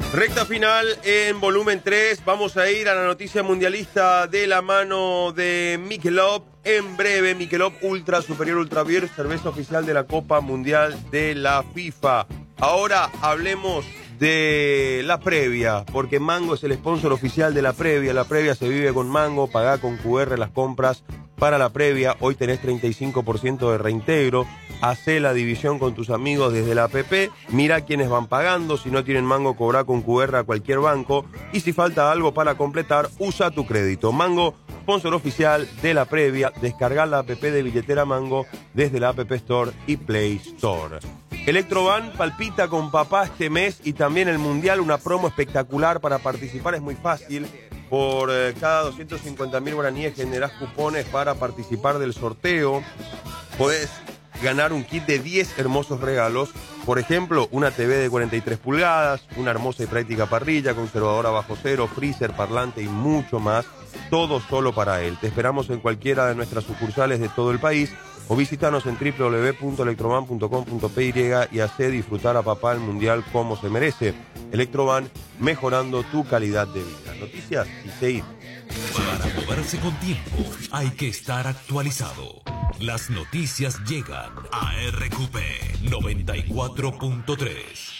Recta final en volumen 3. Vamos a ir a la noticia mundialista de la mano de Michelob. En breve, Michelob Ultra Superior Ultra Beer, cerveza oficial de la Copa Mundial de la FIFA. Ahora hablemos de la previa, porque Mango es el sponsor oficial de la previa. La previa se vive con Mango. Pagá con QR las compras para la previa. Hoy tenés 35% de reintegro. Hacé la división con tus amigos desde la app. Mira quiénes van pagando. Si no tienen Mango, cobrá con QR a cualquier banco. Y si falta algo para completar, usa tu crédito. Mango, sponsor oficial de la previa. Descarga la app de billetera Mango desde la App Store y Play Store. Electroban palpita con papá este mes y también el Mundial. Una promo espectacular para participar. Es muy fácil. Por cada 250.000 guaraníes generás cupones para participar del sorteo. Podés ganar un kit de 10 hermosos regalos. Por ejemplo, una TV de 43 pulgadas, una hermosa y práctica parrilla, conservadora bajo cero, freezer, parlante y mucho más. Todo solo para él. Te esperamos en cualquiera de nuestras sucursales de todo el país o visítanos en www.electroban.com.py y hacé disfrutar a papá el Mundial como se merece. Electroban, mejorando tu calidad de vida. Noticias y seguir. Para moverse con tiempo, hay que estar actualizado. Las noticias llegan a RQP 94.3.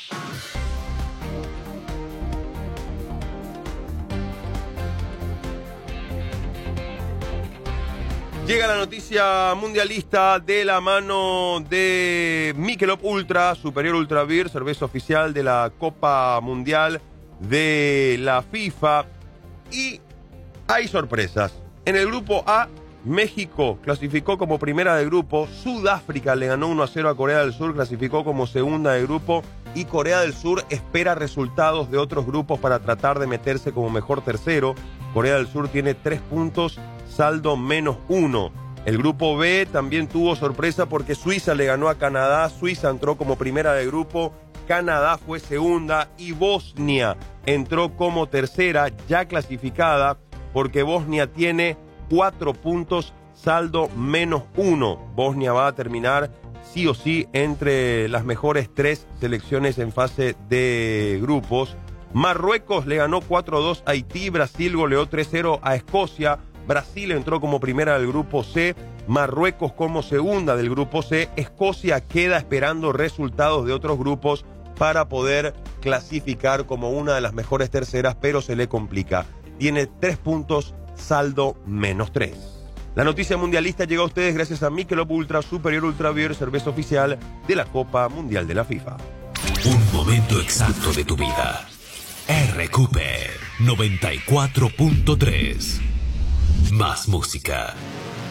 Llega la noticia mundialista de la mano de Michelob Ultra, Superior Ultra Beer, cerveza oficial de la Copa Mundial de la FIFA. Y hay sorpresas. En el grupo A, México clasificó como primera de grupo, Sudáfrica le ganó 1-0 a Corea del Sur, clasificó como segunda de grupo y Corea del Sur espera resultados de otros grupos para tratar de meterse como mejor tercero. Corea del Sur tiene 3 puntos, saldo -1. El grupo B también tuvo sorpresa porque Suiza le ganó a Canadá, Suiza entró como primera de grupo, Canadá fue segunda y Bosnia entró como tercera ya clasificada porque Bosnia tiene 4 puntos, saldo -1. Bosnia va a terminar sí o sí entre las mejores 3 selecciones en fase de grupos. Marruecos le ganó 4-2 a Haití, Brasil goleó 3-0 a Escocia, Brasil entró como primera del grupo C, Marruecos como segunda del grupo C, Escocia queda esperando resultados de otros grupos para poder clasificar como una de las mejores terceras, pero se le complica. Tiene 3 puntos, saldo -3. La noticia mundialista llega a ustedes gracias a Michelob Ultra Superior Ultra Beer, cerveza oficial de la Copa Mundial de la FIFA. Un momento exacto de tu vida. RQP 94.3. Más música.